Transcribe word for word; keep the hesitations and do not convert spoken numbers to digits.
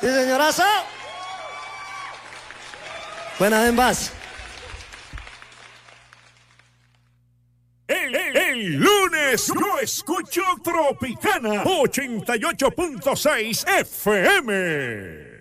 Sí, señorazo. Buenas en paz. El, el, el lunes yo escucho Tropicana ochenta y ocho punto seis F M.